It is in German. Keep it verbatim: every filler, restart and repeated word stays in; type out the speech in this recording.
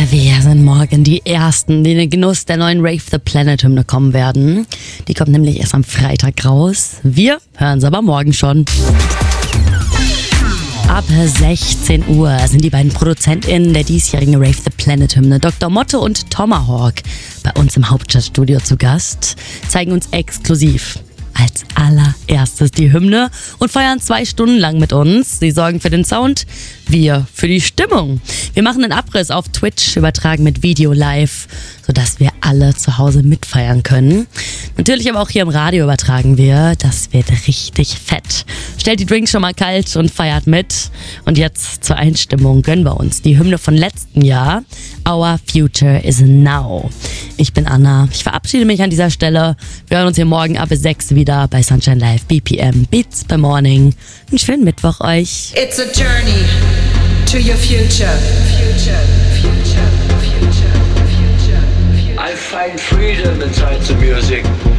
Wir sind morgen die Ersten, die in den Genuss der neuen Rave the Planet Hymne kommen werden. Die kommt nämlich erst am Freitag raus. Wir hören sie aber morgen schon. Ab sechzehn Uhr sind die beiden ProduzentInnen der diesjährigen Rave the Planet Hymne, Doktor Motte und Tomahawk, bei uns im Hauptstadtstudio zu Gast, zeigen uns exklusiv als allererstes die Hymne und feiern zwei Stunden lang mit uns. Sie sorgen für den Sound, wir für die Stimmung. Wir machen einen Abriss auf Twitch, übertragen mit Video live, sodass wir alle zu Hause mitfeiern können. Natürlich aber auch hier im Radio übertragen wir. Das wird richtig fett. Stellt die Drinks schon mal kalt und feiert mit. Und jetzt zur Einstimmung gönnen wir uns die Hymne von letztem Jahr. Our Future is Now. Ich bin Anna. Ich verabschiede mich an dieser Stelle. Wir hören uns hier morgen ab sechs wieder bei Sunshine Live B P M Beats by Morning. Einen schönen Mittwoch euch. It's a journey to your future. Future, future, future, future, future. I find freedom inside the music.